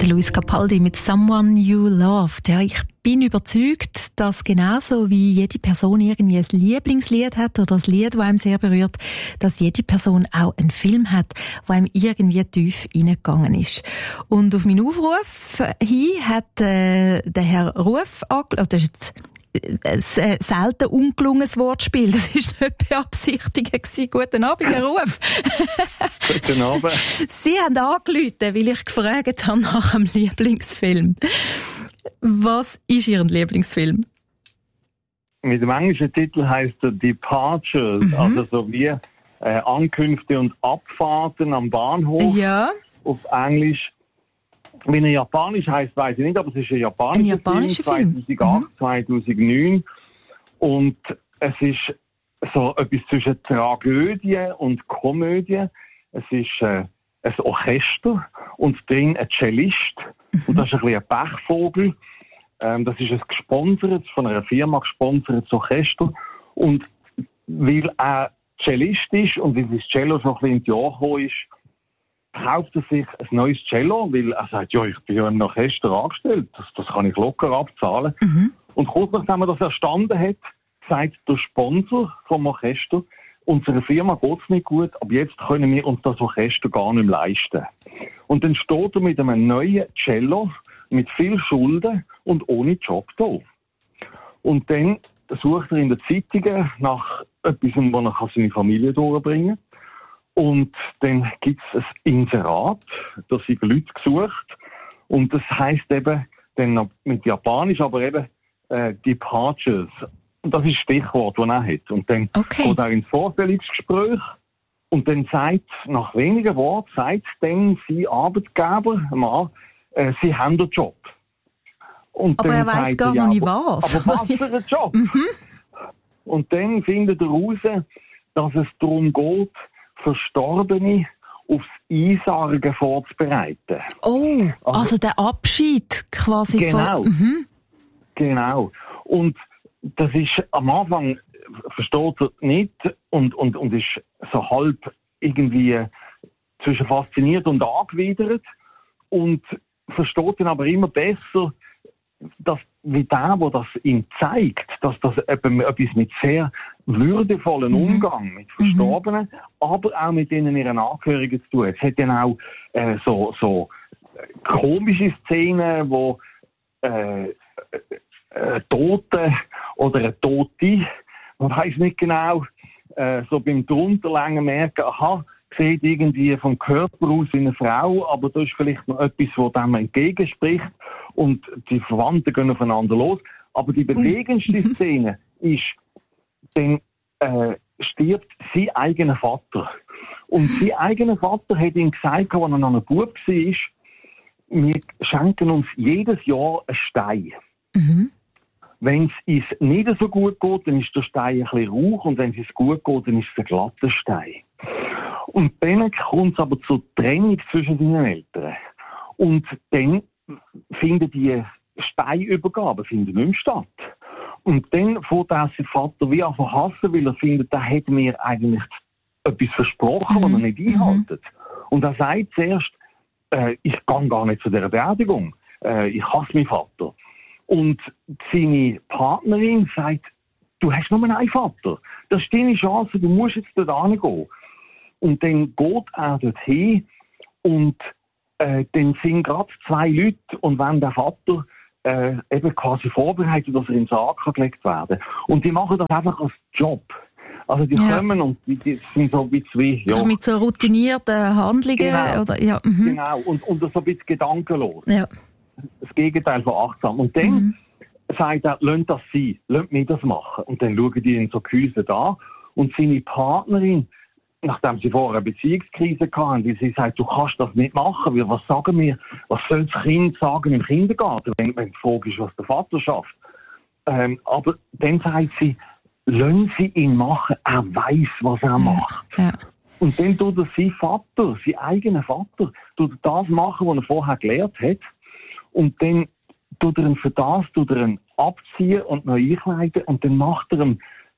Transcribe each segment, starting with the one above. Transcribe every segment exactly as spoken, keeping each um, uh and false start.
Der Luis Capaldi mit «Someone You Loved». Ja, ich bin überzeugt, dass genauso wie jede Person irgendwie ein Lieblingslied hat oder ein Lied, das einem sehr berührt, dass jede Person auch einen Film hat, der einem irgendwie tief reingegangen ist. Und auf meinen Aufruf hin hat äh, der Herr Ruf angerufen, das ist jetzt ein selten ungelungenes Wortspiel. Das war nicht beabsichtigt gewesen. Guten Abend, Herr Ruf. Guten Abend. Sie haben angerufen, weil ich gefragt habe nach einem Lieblingsfilm. Was ist Ihr Lieblingsfilm? Mit dem englischen Titel heisst er Departures, mhm. also so wie äh, Ankünfte und Abfahrten am Bahnhof. Ja. Auf Englisch. Wenn er japanisch heisst, weiß ich nicht, aber es ist ein japanischer, ein japanischer Film, Film. zweitausendacht, Mhm. zweitausendneun. Und es ist so etwas zwischen Tragödie und Komödie. Es ist äh, ein Orchester und drin ein Cellist. Mhm. Und das ist ein bisschen ein Pechvogel. Ähm, das ist ein gesponsertes, von einer Firma gesponsertes Orchester. Und weil er Cellist ist und weil das Cello schon ein bisschen in die Jahre gekommen ist, kauft er sich ein neues Cello, weil er sagt, ja, ich bin ja im Orchester angestellt, das, das kann ich locker abzahlen. Mhm. Und kurz nachdem er das erstanden hat, sagt der Sponsor vom Orchester, unserer Firma geht es nicht gut, aber jetzt können wir uns das Orchester gar nicht mehr leisten. Und dann steht er mit einem neuen Cello, mit viel Schulden und ohne Job da. Und dann sucht er in den Zeitungen nach etwas, wo er seine Familie durchbringen kann. Und dann gibt es ein Inserat, da sind Leute gesucht. Und das heisst eben, dann noch mit Japanisch, aber eben äh, Departures. Und das ist das Stichwort, das er hat. Und dann okay. geht er ins Vorstellungsgespräch und dann sagt, nach wenigen Worten, sagt dann sein Arbeitgeber, Mann, äh, sie haben den Job. Und aber er weiss gar noch nicht was. Aber was für ein Job? Mhm. Und dann findet er raus, dass es darum geht, Verstorbene aufs Einsargen vorzubereiten. Oh, also, also der Abschied quasi genau, von... Mhm. Genau. Und das ist am Anfang, versteht er nicht und, und, und ist so halb irgendwie zwischen fasziniert und angewidert und versteht dann aber immer besser, dass wie der, der das ihm zeigt, dass das eben etwas mit sehr würdevollen mhm. Umgang mit Verstorbenen, mhm. aber auch mit denen ihren Angehörigen zu tun. Es hat dann auch äh, so, so komische Szenen, wo äh, äh, Tote oder eine Tote, man weiß nicht genau, äh, so beim Drunterlängen merken, aha, sieht irgendwie vom Körper aus wie eine Frau, aber da ist vielleicht noch etwas, das dem entgegenspricht und die Verwandten gehen aufeinander los. Aber die bewegendste Szene ist, dann äh, stirbt sein eigener Vater. Und sein eigener Vater hat ihm gesagt, als er noch ein Bub war, wir schenken uns jedes Jahr einen Stein. Mhm. Wenn es uns nicht so gut geht, dann ist der Stein ein bisschen rauch und wenn es uns gut geht, dann ist es ein glatter Stein. Und dann kommt es aber zur Trennung zwischen seinen Eltern. Und dann findet die Steinübergabe findet nicht mehr statt. Und dann fängt er sein Vater wie an zu hassen, weil er findet, der hat mir eigentlich etwas versprochen, mhm. was er nicht einhält. Und er sagt zuerst, äh, ich gehe gar nicht zu dieser Beerdigung. Äh, ich hasse meinen Vater. Und seine Partnerin sagt, du hast nur einen Vater. Das ist deine Chance, du musst jetzt dort hingehen. Und dann geht er dorthin und äh, dann sind gerade zwei Leute und wenn der Vater äh, eben quasi vorbereitet, dass er in den Sarg gelegt werden kann. Und die machen das einfach als Job. Also die ja. kommen und die, die sind so ein bisschen wie... Ja. Mit so routinierten Handlungen? Genau, oder, ja, mhm. genau. Und, und so ein bisschen gedankenlos. Ja. Das Gegenteil von achtsam. Und dann mhm. sagt er, lasst das sein, lasst mich das machen. Und dann schauen die ihn so gehäuselt an und seine Partnerin, nachdem sie vorher eine Beziehungskrise hatten, weil sie sagt, du kannst das nicht machen, weil was sagen wir, was soll das Kind sagen im Kindergarten, wenn, wenn die Frage ist, was der Vater schafft. Ähm, aber dann sagt sie, lassen Sie ihn machen, er weiss, was er macht. Ja. Und dann tut er sein Vater, sein eigener Vater, tut er das machen, was er vorher gelernt hat. Und dann tut er ihn für das tut er ihn abziehen und neu einkleiden und dann macht er ihm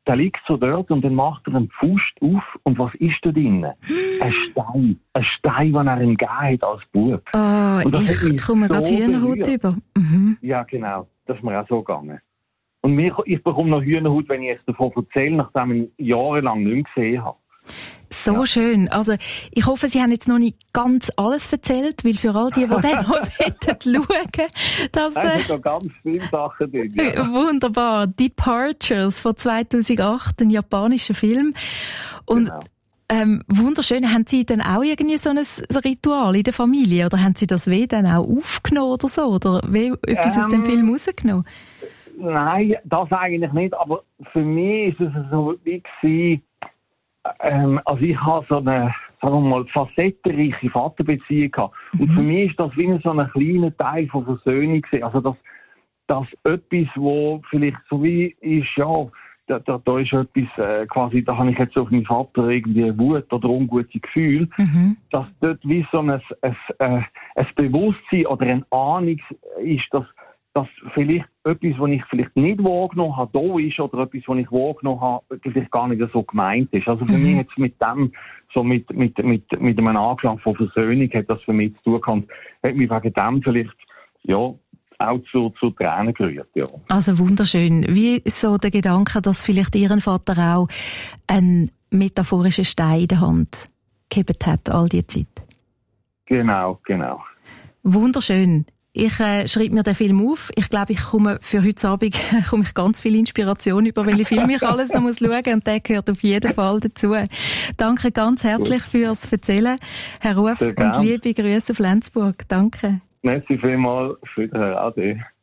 der liegt so dort und dann macht er einen Pfust auf und was ist da drinnen? Ein Stein. Ein Stein, den er ihm gegeben hat als Bub. Oh, ich komme so gerade Hühnerhaut über. Mhm. Ja, genau. Das ist mir auch so gegangen. Und mir, ich bekomme noch Hühnerhaut, wenn ich jetzt davon erzähle, nachdem ich ihn jahrelang nicht mehr gesehen habe. So ja. schön. Also, ich hoffe, Sie haben jetzt noch nicht ganz alles erzählt, weil für all die, die dann noch schauen, dass, äh, es sind noch ganz viele Sachen drin. Ja. Wunderbar. Departures von zweitausendacht, ein japanischer Film. Und, genau. ähm, wunderschön. Haben Sie dann auch irgendwie so ein Ritual in der Familie? Oder haben Sie das weh dann auch aufgenommen oder so? Oder wie, etwas ähm, aus dem Film rausgenommen? Nein, das eigentlich nicht. Aber für mich ist es so wie gewesen, Ähm, also ich habe so eine, sagen wir mal, facettenreiche Vaterbeziehung gehabt. Mhm. Und für mich ist das wie so ein kleiner Teil von Versöhnung gewesen. Also das, das etwas, wo vielleicht so wie ist, ja, da, da, da ist etwas, äh, quasi, da habe ich jetzt auf meinen Vater irgendwie Wut oder ungute Gefühl, mhm. dass dort wie so ein, ein, ein, ein Bewusstsein oder eine Ahnung ist, dass dass vielleicht etwas, was ich vielleicht nicht wahrgenommen habe, da ist, oder etwas, was ich wahrgenommen habe, vielleicht gar nicht so gemeint ist. Also für mhm. mich jetzt mit dem, so mit, mit, mit, mit einem Anklang von Versöhnung hat das für mich zu tun gehabt, hat mich wegen dem vielleicht, ja, auch zu, zu Tränen gerührt, ja. Also wunderschön. Wie so der Gedanke, dass vielleicht Ihren Vater auch einen metaphorischen Stein in der Hand gehabt hat, all die Zeit. Genau, genau. Wunderschön. Ich äh, schreibe mir den Film auf. Ich glaube, ich komme für heute Abend komme ich ganz viel Inspiration über, welche Filme ich alles noch muss schauen, und der gehört auf jeden Fall dazu. Danke ganz herzlich Gut. fürs Erzählen, Herr Ruf, und liebe Grüße auf Lenzburg. Danke. Merci vielmals für den Ade.